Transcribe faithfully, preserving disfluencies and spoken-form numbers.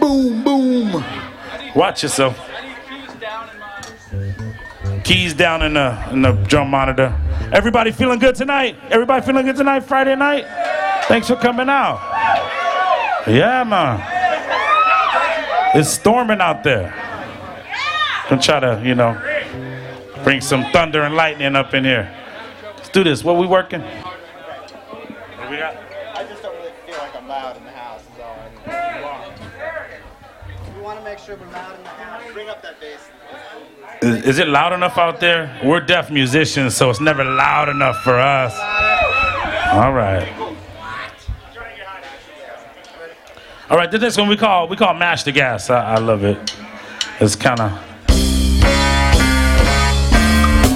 boom, boom. Watch yourself. Keys down in the in the drum monitor. Everybody feeling good tonight? Everybody feeling good tonight? Friday night? Thanks for coming out. Yeah, man. It's storming out there. I'm try to, you know, bring some thunder and lightning up in here. Let's do this. What we working? What we got? I just don't really feel like I'm loud in the house. Is all I need. We want to make sure we're loud in the house. Bring up that bass. Is, is it loud enough out there? We're deaf musicians, so it's never loud enough for us. All right. All right, this one we call we call Mash the Gas. I, I love it. It's kind of